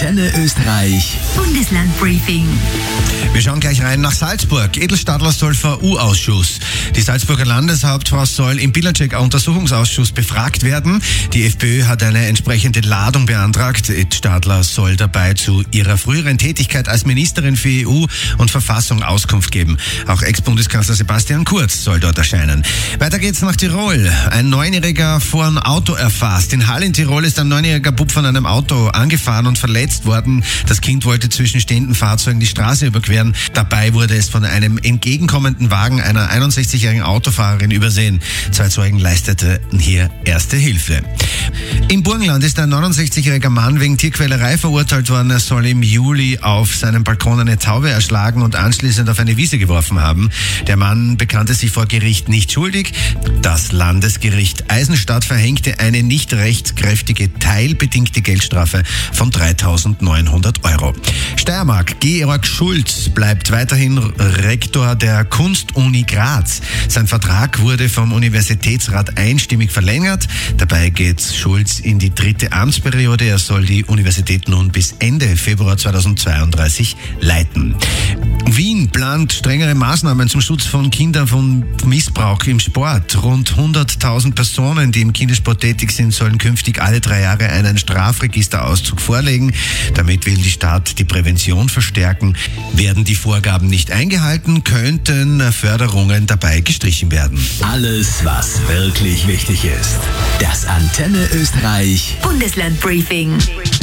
Antenne Österreich Bundeslandbriefing. Wir schauen gleich rein nach Salzburg. Edelstadler soll vor U-Ausschuss. Die Salzburger Landeshauptfrau soll im Billercheck-Untersuchungsausschuss befragt werden. Die FPÖ hat eine entsprechende Ladung beantragt. Edelstadler soll dabei zu ihrer früheren Tätigkeit als Ministerin für EU und Verfassung Auskunft geben. Auch Ex-Bundeskanzler Sebastian Kurz soll dort erscheinen. Weiter geht's nach Tirol. Ein 9-Jähriger vor ein Auto erfasst. In Hall in Tirol ist ein 9-jähriger Bub von einem Auto angefahren und verletzt worden. Das Kind wollte zwischen stehenden Fahrzeugen die Straße überqueren. Dabei wurde es von einem entgegenkommenden Wagen einer 61-jährigen Autofahrerin übersehen. 2 Zeugen leisteten hier erste Hilfe. Im Burgenland ist ein 69-jähriger Mann wegen Tierquälerei verurteilt worden. Er soll im Juli auf seinem Balkon eine Taube erschlagen und anschließend auf eine Wiese geworfen haben. Der Mann bekannte sich vor Gericht nicht schuldig. Das Landesgericht Eisenstadt verhängte eine nicht rechtskräftige teilbedingte Geldstrafe von 3.900 €. Steiermark. Georg Schulz bleibt weiterhin Rektor der Kunstuni Graz. Sein Vertrag wurde vom Universitätsrat einstimmig verlängert. Dabei geht Schulz in die 3. Amtsperiode. Er soll die Universität nun bis Ende Februar 2032 leiten. Wien plant strengere Maßnahmen zum Schutz von Kindern von Missbrauch im Sport. Rund 100.000 Personen, die im Kindersport tätig sind, sollen künftig alle 3 Jahre einen Strafregisterauszug vorlegen. Damit will die Stadt die Prävention verstärken. Werden die Vorgaben nicht eingehalten, könnten Förderungen dabei gestrichen werden. Alles, was wirklich wichtig ist. Das Antenne Österreich Bundeslandbriefing.